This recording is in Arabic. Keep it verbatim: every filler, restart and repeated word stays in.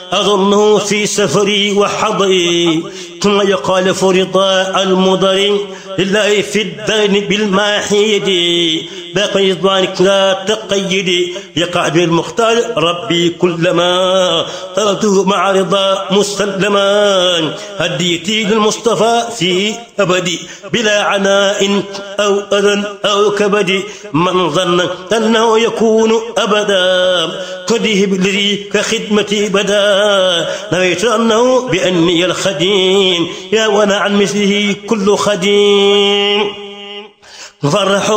أظنه في سفري وحضري ثم يقال فرضا المضر لله في الدين بالماحيد باقي رضوانك لا تقيد يقع بالمختار ربي كلما طلبته مع رضا مسلما هديتي للمصطفى في أبدي بلا عناء أو أذى أو كبد من ظن أنه يكون أبدا كده بالذي كخدمتي بدا نويت أنه بأني الخديم يا وانا عن مثله كل خديم فرحوا